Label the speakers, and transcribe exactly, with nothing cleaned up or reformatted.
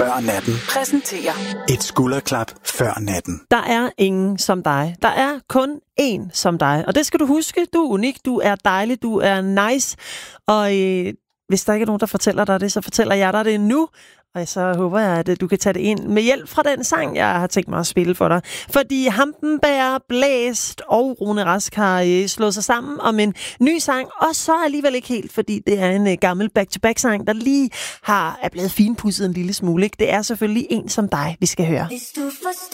Speaker 1: før natten
Speaker 2: præsenterer
Speaker 1: et skulderklap før natten.
Speaker 3: Der er ingen som dig. Der er kun én som dig. Og det skal du huske. Du er unik, du er dejlig, du er nice. Og øh, hvis der ikke er nogen, der fortæller dig det, så fortæller jeg dig det nu. Og så håber jeg, at du kan tage det ind med hjælp fra den sang, jeg har tænkt mig at spille for dig. Fordi Hampenberg, Blæst og Rune Rask har øh, slået sig sammen om en ny sang. Og så alligevel ikke helt, fordi det er en øh, gammel back-to-back-sang, der lige har, er blevet finpudset en lille smule. Ikke? Det er selvfølgelig En som dig, vi skal høre.